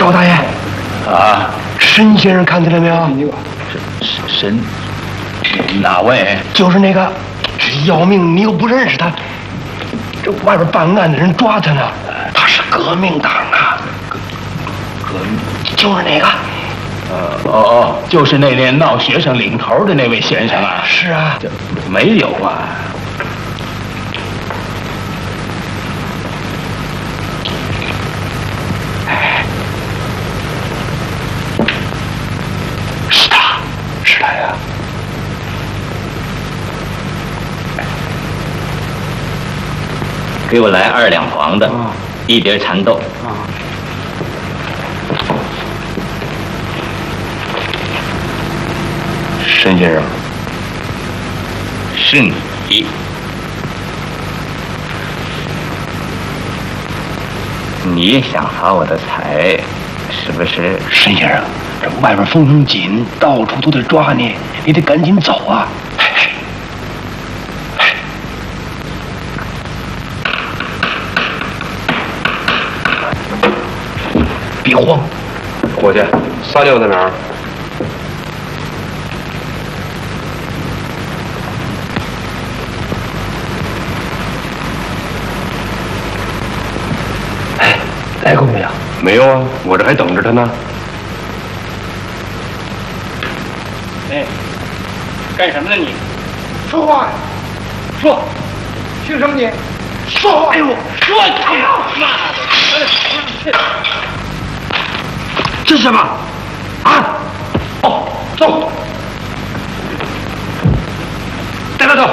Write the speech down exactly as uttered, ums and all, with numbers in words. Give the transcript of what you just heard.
赵大爷， 啊， 沈先生看见了没有？ 沈沈哪位？ 就是那个，要命，你又不认识他。这外边办案的人抓他呢，他是革命党啊。 革革命就是那个。 呃哦哦，就是那年闹学生领头的那位先生啊。 是啊。 这没有啊。 是他，是他呀。 给我来二两黄的， 啊、 一碟蚕豆。 啊。沈先生， 是你。你也想发我的财，是不是？ 沈先生，这外边风声紧，到处都得抓你，你得赶紧走啊！别慌， 伙计，撒尿在哪儿？ 哎，来过没有？ 没有啊，我这还等着他呢。 哎，干什么呢你？ 说话呀！说，姓什么你？说话！哎呦，说！哎呦，妈的！这是什么？啊！哦，走，带他走。